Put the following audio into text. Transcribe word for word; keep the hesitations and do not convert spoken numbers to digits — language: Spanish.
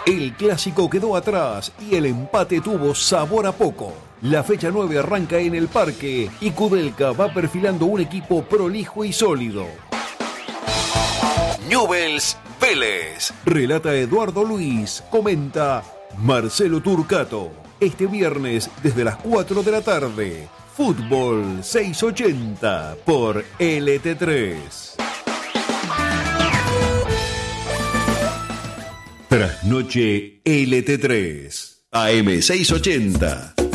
El clásico quedó atrás y el empate tuvo sabor a poco. La fecha nueve arranca en el Parque y Kudelka va perfilando un equipo prolijo y sólido. Newell's Vélez. Relata Eduardo Luis. Comenta Marcelo Turcato. Este viernes desde las cuatro de la tarde. Fútbol seiscientos ochenta por L T tres. Trasnoche L T tres. A M seiscientos ochenta.